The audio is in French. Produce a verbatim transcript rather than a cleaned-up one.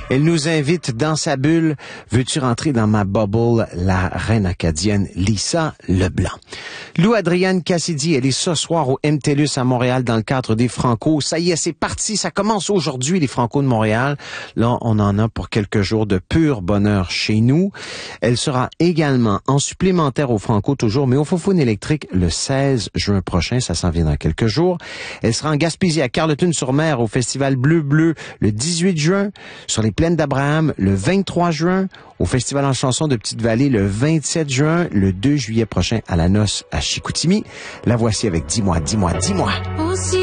Elle nous invite dans sa bulle. Veux-tu rentrer dans ma bubble? La reine acadienne Lisa Leblanc. Lou Adrienne Cassidy, elle est ce soir au M T L U S à Montréal dans le cadre des Franco. Ça y est, c'est parti. Ça commence aujourd'hui, les Franco de Montréal. Là, on en a pour quelques jours de pur bonheur chez nous. Elle sera également en supplémentaire au Franco toujours, mais au Foufoune électrique le seize juin prochain. Ça s'en vient dans quelques jours. Elle sera en Gaspésie à Carleton-sur-Mer au Festival Bleu Bleu le dix-huit juin. Sur les plaines d'Abraham le vingt-trois juin. Au Festival en chanson de Petite-Vallée le vingt-sept juin. Le deux juillet prochain à la Noce à Chicoutimi. La voici avec Dis-moi, dis-moi, dis-moi.